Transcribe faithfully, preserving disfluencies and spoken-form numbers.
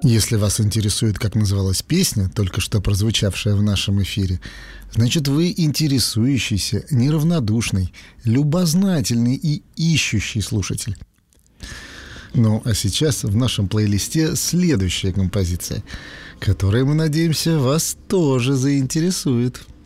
Если вас интересует, как называлась песня, только что прозвучавшая в нашем эфире, значит, вы интересующийся, неравнодушный, любознательный и ищущий слушатель. Ну, а сейчас в нашем плейлисте следующая композиция, которая, мы надеемся, вас тоже заинтересует.